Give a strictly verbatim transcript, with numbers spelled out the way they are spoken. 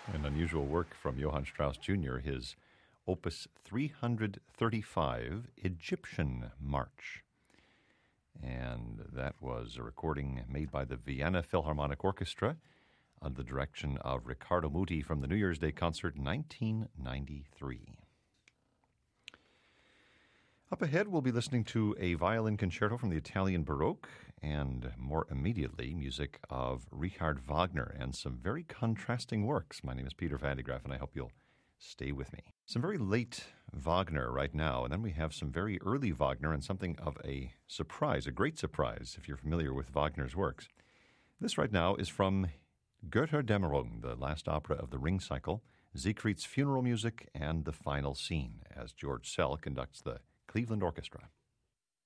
An unusual work from Johann Strauss Junior, his Opus three thirty-five, Egyptian March. And that was a recording made by the Vienna Philharmonic Orchestra under the direction of Riccardo Muti from the New Year's Day concert in nineteen ninety-three. Up ahead, we'll be listening to a violin concerto from the Italian Baroque and, more immediately, music of Richard Wagner and some very contrasting works. My name is Peter Van de Graaff, and I hope you'll stay with me. Some very late Wagner right now, and then we have some very early Wagner and something of a surprise, a great surprise, if you're familiar with Wagner's works. This right now is from Götterdämmerung, the last opera of the Ring Cycle, Siegfried's funeral music, and the final scene, as George Szell conducts the Cleveland Orchestra.